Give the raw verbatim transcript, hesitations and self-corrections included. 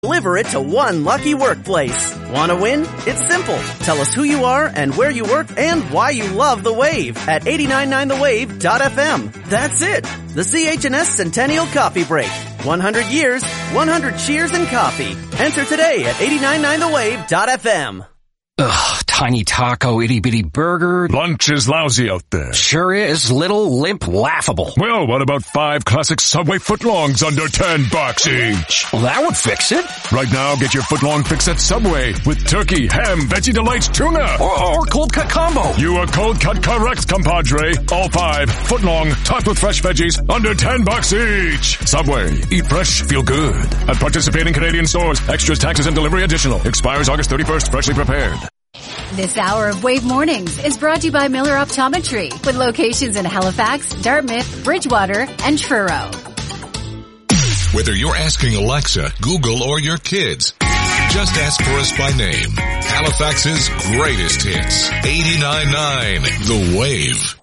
Deliver it to one lucky workplace. Want to win? It's simple. Tell us who you are and where you work and why you love The Wave at eight nine nine the wave dot f m. That's it. The C H and S Centennial Coffee Break. one hundred years, one hundred cheers and coffee. Enter today at eight nine nine the wave dot f m. Ugh, tiny taco, itty-bitty burger. Lunch is lousy out there. Sure is. Little, limp, laughable. Well, what about five classic Subway footlongs under ten bucks each? Well, that would fix it. Right now, get your footlong fix at Subway with turkey, ham, veggie delights, tuna. Or, or cold cut combo. You are cold cut correct, compadre. All five, footlong, topped with fresh veggies, under ten bucks each. Subway. Eat fresh, feel good. At participating Canadian stores, extras, taxes, and delivery additional. Expires August thirty-first, freshly prepared. This hour of Wave Mornings is brought to you by Miller Optometry, with locations in Halifax, Dartmouth, Bridgewater, and Truro. Whether you're asking Alexa, Google, or your kids, just ask for us by name. Halifax's greatest hits. eighty-nine point nine The Wave.